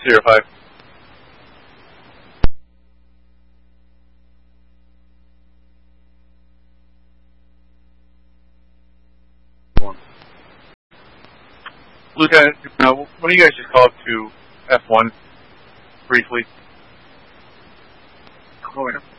Sierra 5. Lieutenant, why don't you guys just call up to F1 briefly? Oh, yeah.